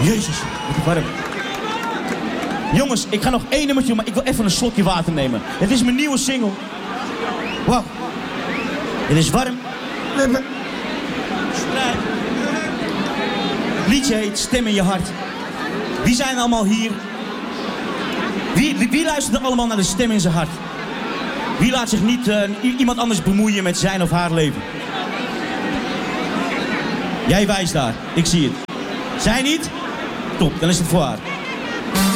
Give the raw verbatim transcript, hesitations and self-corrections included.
Jezus, wat is warm. Jongens, ik ga nog één nummertje, maar ik wil even een slokje water nemen. Het is mijn nieuwe single. Wauw. Het is warm. Het liedje heet Stem in je hart. Wie zijn allemaal hier? Wie, wie, wie luistert er allemaal naar de stem in zijn hart? Wie laat zich niet uh, iemand anders bemoeien met zijn of haar leven? Jij wijst daar, ik zie het. Zij niet? Top, dan is het voor haar.